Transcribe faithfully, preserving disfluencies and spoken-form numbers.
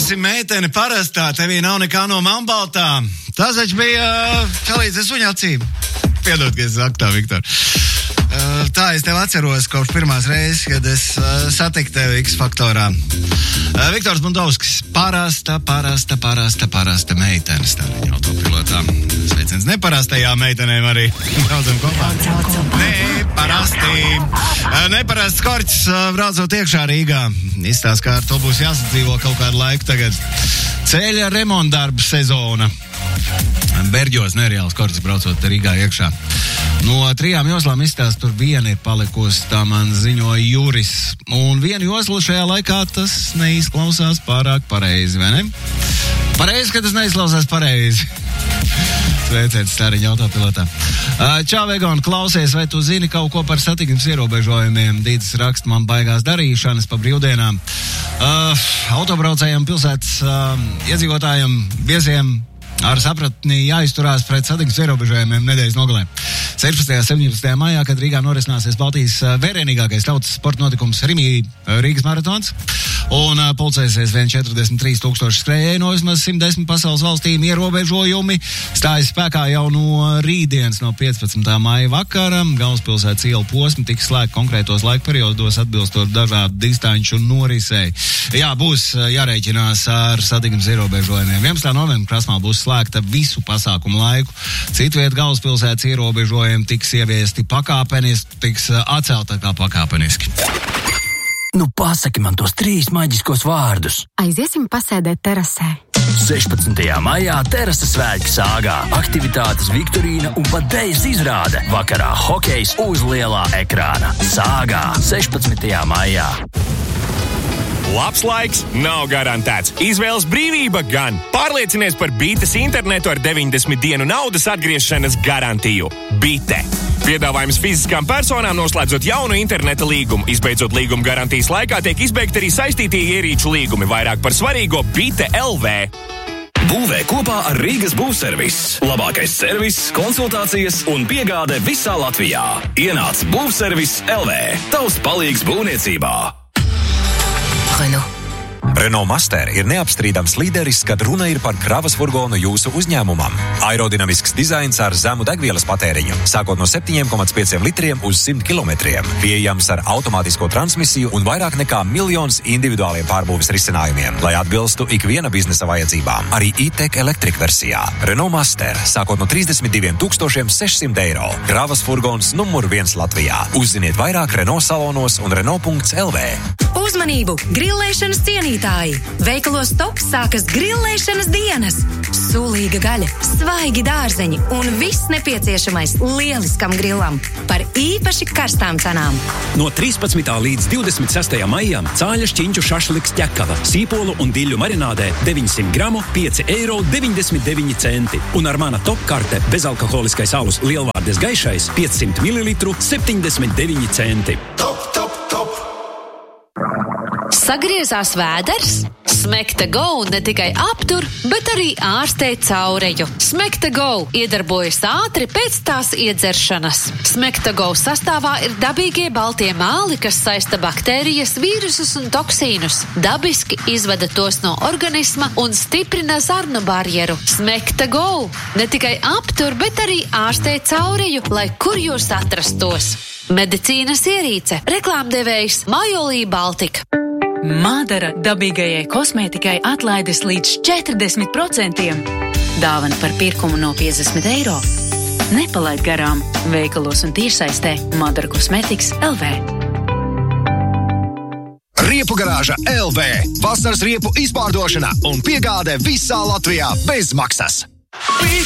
esi meitene parastā, tevī nav nekā no manbaltā. Tas taču bija čalīts es viņu acīm. Piedod, ka es saku tā, Viktor. Uh, tā, es tev atceros kopš pirmās reizes, kad es uh, satiku tevi X-faktorā. Uh, Viktors Bundovskis, parasta, parasta, parasta, parasta meitene, stāriņa autopilotā. Sveiciens neparastajām meitenēm arī. Braucam kopā. Neparasti. Uh, neparasts korķis, uh, braucot iekšā Rīgā. Izstāst, kā ar to būs jāsadzīvo kaut kādu laiku tagad. Ceļa remontdarbu sezona. Berģos nereāls korķis braucot Rīgā iekšā. No trijām joslām izstāst, tur viena ir palikusi, tā man ziņoja Juris. Un vienu joslu šajā laikā tas neizklausās pārāk pareizi, vai ne? Pareizi, ka tas neizklausās pareizi. Sveiciens stāriņa autopilotā. Čau, Egon, klausies, vai tu zini kaut ko par satiksmes ierobežojumiem? Dīdis raksta, man baigās darīšanas pa brīvdienām. Uh, autobraucējiem, pilsētas uh, iedzīvotājiem, viesiem ar sapratni jāizturās pret satiksmes ierobežojumiem nedēļas nogalē. sešpadsmitajā un septiņpadsmitajā maijā, kad Rīgā norisināsies Baltijas vērienīgākais tautas sporta notikums Rimī Rīgas maratons, un pulcēsies vien četrdesmit trīs tūkstoši skrējēju no vismaz simt desmit pasaules valstīm. Ierobežojumi stājas spēkā jau no rītdienas, no piecpadsmitā maija vakara. Galvaspilsētas ielu posmi tiks slēgti konkrētos laika periodos atbilstot dažādu distanču norisei. Jā, būs jārēķinās ar satiksmes ierobežojumiem. vienpadsmitā novembrī Krasmā būs slēgta visu pasākumu laiku. Citviet galvaspilsētas ierobežojumi tiks ieviesti pakāpeniski, tiks atcelta kā pakāpeniski. Nu, pasaki man tos trīs maģiskos vārdus. Aiziesim pasēdēt terasē. sešpadsmitajā maijā terases svētki Sāgā. Aktivitātes viktorīna un pat dēļas izrāde. Vakarā hokejs uz lielā ekrāna. Sāgā sešpadsmitajā maijā. Labs laiks nav garantēts. Izvēles brīvība gan. Pārliecinies par Bites internetu ar deviņdesmit dienu naudas atgriešanas garantiju. Bite. Piedāvājums fiziskām personām noslēdzot jaunu interneta līgumu. Izbeidzot līguma garantijas laikā tiek izbeigti arī saistītie ierīču līgumi. Vairāk par svarīgo Bite L V. Būvē kopā ar Rīgas būvservis. Labākais servis, konsultācijas un piegāde visā Latvijā. Ienāc Būvservis L V. Tavs palīgs būvniecībā. Renault. Renault Master ir neapstrīdams līderis, kad runa ir par kravas furgonu jūsu uzņēmumam. Aerodinamisks dizains ar zemu degvielas patēriņu, sākot no septiņi komats pieci litriem uz simt kilometriem. Pieejams ar automātisko transmisiju un vairāk nekā miljons individuāliem pārbūves risinājumiem, lai atbilstu ikviena biznesa vajadzībām. Arī e-tech Electric versijā. Renault Master, sākot no trīsdesmit divi tūkstoši sešsimt eiro. Kravas furgons numur viens Latvijā. Uzziniet vairāk Renault salonos un Renault punkts L V. Uzmanību! Grillēšanas cienītāji! Veikalos Top sākas grillēšanas dienas! Sulīga gaļa, svaigi dārzeņi un viss nepieciešamais lieliskam grillam par īpaši karstām cenām. No trīspadsmitā līdz divdesmit sestajam maijam cāļa šķiņķu šašliks ķekava, sīpolu un diļu marinādē deviņsimt gramu pieci eiro deviņdesmit deviņi centi. Un ar mana Top karte bezalkoholiskais alus lielvārdes gaišais piecsimt mililitru septiņdesmit deviņi centi. Top, top, top! Sagriezās vēders? Smekta Go ne tikai aptur, bet arī ārstē caureju. Smekta Go iedarbojas ātri pēc tās iedzeršanas. Smekta Go sastāvā ir dabīgie baltie māli, kas saista baktērijas, vīrusus un toksīnus. Dabiski izvada tos no organisma un stiprina zarnu barjeru. Smekta Go ne tikai aptur, bet arī ārstē caureju, lai kur jūs atrastos. Medicīnas ierīce. Reklāmdevējs Majolī Baltika. Madara dabīgajai kosmētikai atlaides līdz četrdesmit procentiem. Dāvana par pirkumu no piecdesmit eiro. Nepalaid garām veikalos un tiešsaistē Madara Kosmētikas L V. Riepu garāža L V. Vasaras riepu izpārdošana un piegāde visā Latvijā bez maksas.